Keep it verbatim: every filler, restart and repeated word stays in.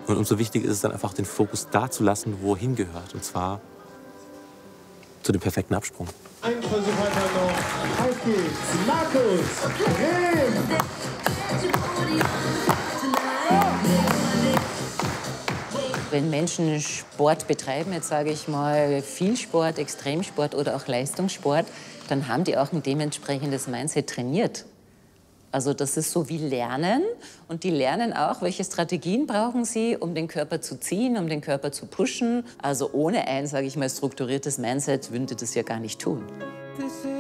Und umso wichtiger ist es dann einfach, den Fokus da zu lassen, wo er hingehört. Und zwar zu dem perfekten Absprung. Ein Versuch weiter noch. Auf geht's. Markus Rehm. Wenn Menschen Sport betreiben, jetzt sage ich mal viel Sport, Extremsport oder auch Leistungssport, dann haben die auch ein dementsprechendes Mindset trainiert. Also das ist so wie Lernen und die lernen auch, welche Strategien brauchen sie, um den Körper zu ziehen, um den Körper zu pushen. Also ohne ein, sage ich mal, strukturiertes Mindset würde das ja gar nicht tun.